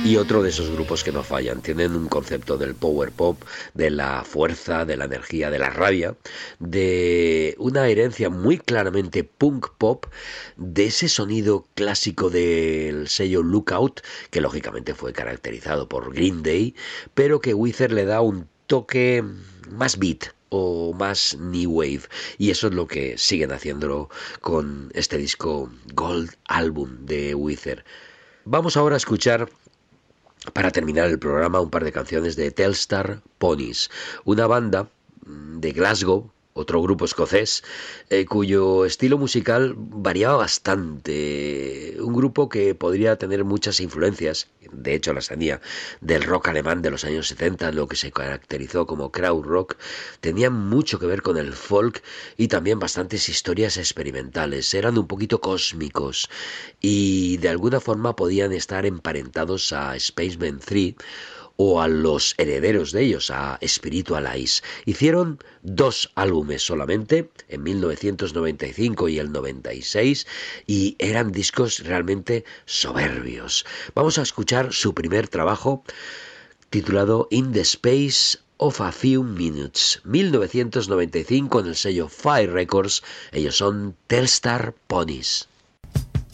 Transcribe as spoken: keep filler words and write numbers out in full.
Y otro de esos grupos que no fallan, tienen un concepto del power pop, de la fuerza, de la energía, de la rabia, de una herencia muy claramente punk pop, de ese sonido clásico del sello Lookout, que lógicamente fue caracterizado por Green Day, pero que Weezer le da un toque más beat o más new wave, y eso es lo que siguen haciéndolo con este disco Gold Album de Weezer. Vamos ahora a escuchar, para terminar el programa, un par de canciones de Telstar Ponies, una banda de Glasgow, otro grupo escocés, eh, cuyo estilo musical variaba bastante. Un grupo que podría tener muchas influencias, de hecho las tenía, del rock alemán de los años setenta, lo que se caracterizó como krautrock. Tenían mucho que ver con el folk y también bastantes historias experimentales. Eran un poquito cósmicos y de alguna forma podían estar emparentados a Spaceman tres o a los herederos de ellos, a Spiritualize. Hicieron dos álbumes solamente, en mil novecientos noventa y cinco y el noventa y seis, y eran discos realmente soberbios. Vamos a escuchar su primer trabajo, titulado In the Space of a Few Minutes, mil novecientos noventa y cinco, en el sello Fire Records. Ellos son Telstar Ponies.